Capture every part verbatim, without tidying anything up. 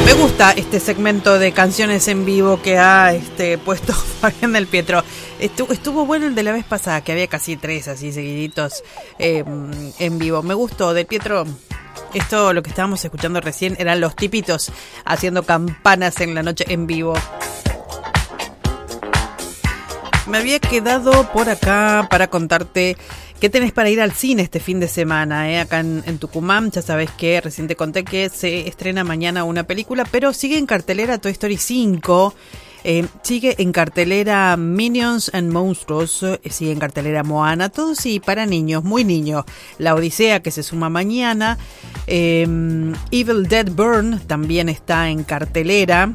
Me gusta este segmento de canciones en vivo que ha este, puesto Fabián Del Pietro. Estuvo, estuvo bueno el de la vez pasada, que había casi tres así seguiditos eh, en vivo. Me gustó, Del Pietro. Esto, lo que estábamos escuchando recién, eran los tipitos haciendo campanas en la noche en vivo. Me había quedado por acá para contarte qué tenés para ir al cine este fin de semana, ¿eh? Acá en, en Tucumán. Ya sabés que recién te conté que se estrena mañana una película, pero sigue en cartelera Toy Story cinco, eh, sigue en cartelera Minions and Monstruos, eh, sigue en cartelera Moana, todo sí para niños, muy niños. La Odisea, que se suma mañana, eh, Evil Dead Burn también está en cartelera.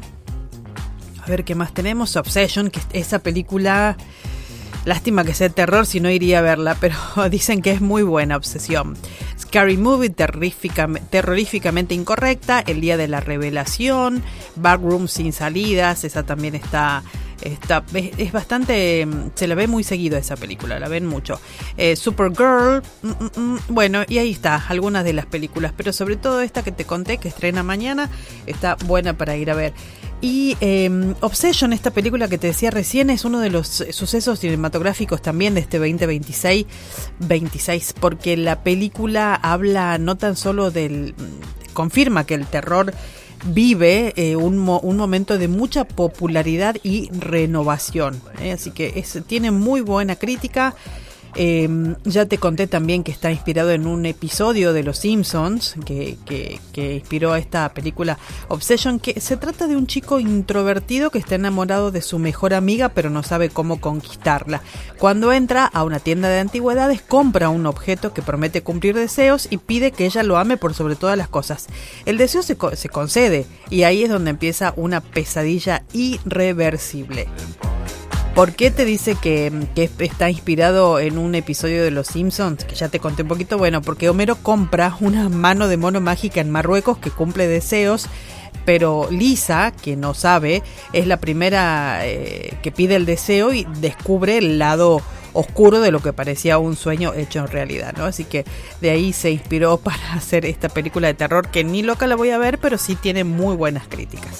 A ver qué más tenemos. Obsession, que esa película, lástima que sea terror, si no iría a verla, pero dicen que es muy buena. Obsesión. Scary Movie, terroríficamente incorrecta. El día de la revelación. Backroom sin salidas, esa también está... Está, es, es bastante, se la ve muy seguido esa película, la ven mucho. eh, Supergirl, mm, mm, mm, bueno, y ahí está, algunas de las películas, pero sobre todo esta que te conté, que estrena mañana, está buena para ir a ver. Y eh, Obsession, esta película que te decía recién, es uno de los sucesos cinematográficos también de este veinte veintiséis, veintiséis, porque la película habla no tan solo del, confirma que el terror vive eh, un, mo- un momento de mucha popularidad y renovación, ¿eh? Así que es, tiene muy buena crítica. Eh, ya te conté también que está inspirado en un episodio de Los Simpsons que, que, que inspiró a esta película Obsession, que se trata de un chico introvertido que está enamorado de su mejor amiga pero no sabe cómo conquistarla. Cuando entra a una tienda de antigüedades, compra un objeto que promete cumplir deseos y pide que ella lo ame por sobre todas las cosas. El deseo se, co- se concede y ahí es donde empieza una pesadilla irreversible. ¿Por qué te dice que, que está inspirado en un episodio de Los Simpsons? Que ya te conté un poquito. Bueno, porque Homero compra una mano de mono mágica en Marruecos que cumple deseos, pero Lisa, que no sabe, es la primera eh, que pide el deseo y descubre el lado oscuro de lo que parecía un sueño hecho en realidad, ¿no? Así que de ahí se inspiró para hacer esta película de terror, que ni loca la voy a ver, pero sí tiene muy buenas críticas.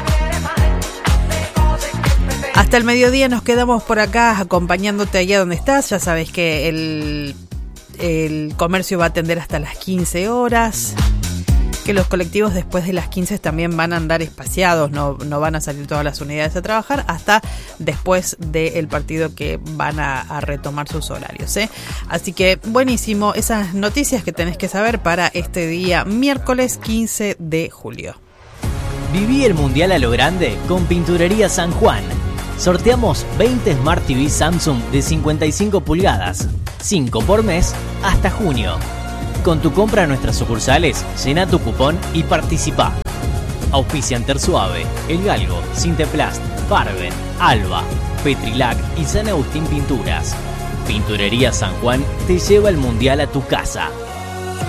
Hasta el mediodía nos quedamos por acá acompañándote allá donde estás. Ya sabes que el, el comercio va a atender hasta las quince horas, que los colectivos después de las quince también van a andar espaciados, no, no van a salir todas las unidades a trabajar hasta después del partido, que van a, a retomar sus horarios, ¿eh? Así que buenísimo, esas noticias que tenés que saber para este día miércoles quince de julio. Viví el Mundial a lo grande con Pinturería San Juan. Sorteamos veinte Smart T V Samsung de cincuenta y cinco pulgadas, cinco por mes, hasta junio. Con tu compra en nuestras sucursales, llena tu cupón y participa. Auspician Tersuave, El Galgo, Sinteplast, Farben, Alba, Petrilac y San Agustín Pinturas. Pinturería San Juan te lleva el Mundial a tu casa.